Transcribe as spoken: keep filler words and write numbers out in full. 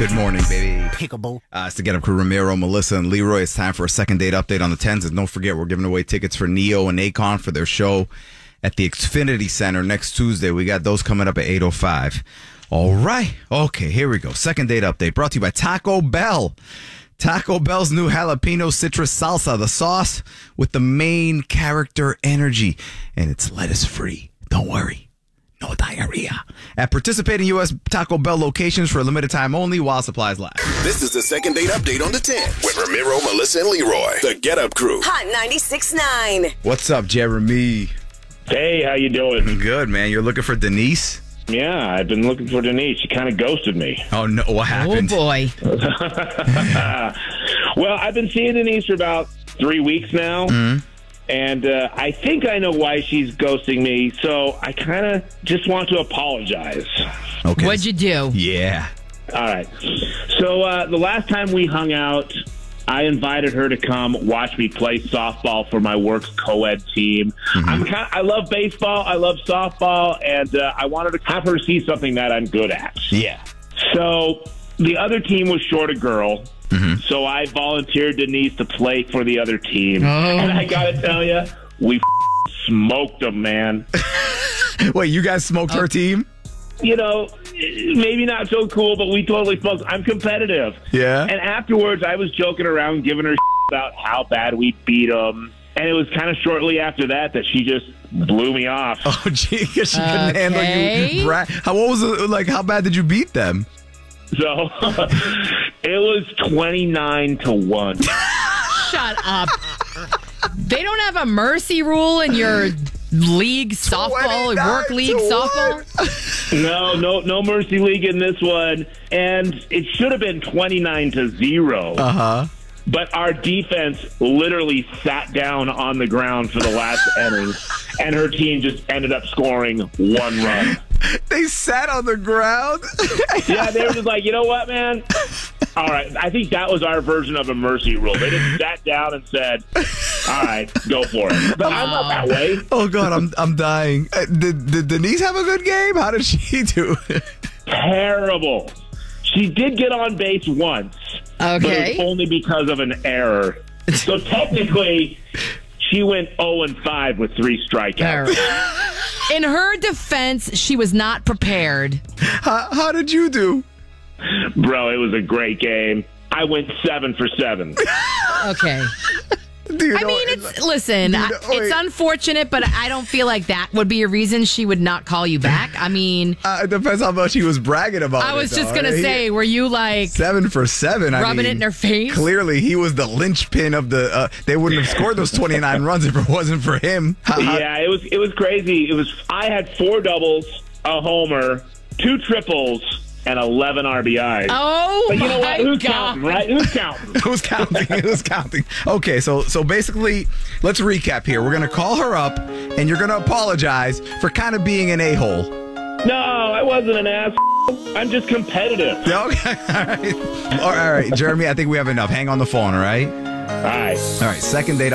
Good morning, baby. Pickable. Uh, it's the Get Up Crew, Ramiro, Melissa, and Leroy. It's time for a second date update on the tens. And don't forget, we're giving away tickets for Neo and Akon for their show at the Xfinity Center next Tuesday. We got those coming up at eight oh five. All right. Okay, here we go. Second date update brought to you by Taco Bell. Taco Bell's new jalapeno citrus salsa, the sauce with the main character energy. And it's lettuce-free. Don't worry. No diarrhea. At participating U S Taco Bell locations for a limited time only while supplies last. This is the second date update on the ten with Ramiro, Melissa, and Leroy. The Get Up Crew. Hot ninety-six point nine. What's up, Jeremy? Hey, how you doing? Good, man. You're looking for Denise? Yeah, I've been looking for Denise. She kind of ghosted me. Oh, no. What happened? Oh, boy. Well, I've been seeing Denise for about three weeks now. Mm-hmm. And uh, I think I know why she's ghosting me. So I kind of just want to apologize. Okay. What'd you do? Yeah. All right. So uh, the last time we hung out, I invited her to come watch me play softball for my work's co-ed team. Mm-hmm. I'm kind I love baseball. I love softball. And uh, I wanted to have her see something that I'm good at. Yeah. So the other team was short a girl. Mm-hmm. So I volunteered Denise to play for the other team. Oh. And I got to tell you, we f- smoked them, man. Wait, you guys smoked her team? You know, maybe not so cool, but we totally smoked. I'm competitive. Yeah. And afterwards, I was joking around, giving her about how bad we beat them. And it was kind of shortly after that that she just blew me off. Oh, gee, 'cause she couldn't handle Okay. you. Bra- how, what was it, like, how bad did you beat them? So it was twenty-nine to one. Shut up. They don't have a mercy rule in your league softball, work league softball? No, no, no mercy league in this one. And it should have been twenty-nine to zero. Uh-huh. But our defense literally sat down on the ground for the last inning, and her team just ended up scoring one run. They sat on the ground? Yeah, they were just like, you know what, man? All right, I think that was our version of a mercy rule. They just sat down and said, all right, go for it. But I'm not that way. Oh, God, I'm I'm dying. Uh, did, did Denise have a good game? How did she do? Terrible. She did get on base once. But Okay. it was only because of an error. So technically, she went oh and five with three strikeouts. All right. In her defense, she was not prepared. How, how did you do? Bro, it was a great game. I went seven for seven. Okay. Do you I know- mean, it's listen, Do you I- know- it's wait. unfortunate, but I don't feel like that would be a reason she would not call you back. I mean, Uh, it depends how much he was bragging about I it, was just though, going to right? say, were you like Seven for seven. I rubbing mean, it in her face? Clearly, he was the linchpin of the. Uh, they wouldn't have scored those twenty-nine runs if it wasn't for him. How- how- Yeah, it was it was crazy. It was I had four doubles, a homer, two triples, and eleven R B Is. Oh, But you know my what? Who's God. counting, right? Who's counting? Who's counting? Who's counting? Okay, so so basically, let's recap here. We're gonna call her up, and you're gonna apologize for kind of being an a-hole. No, I wasn't an ass. I'm just competitive. Okay, all right, all right, Jeremy. I think we have enough. Hang on the phone, all right? All right. All right. Second date.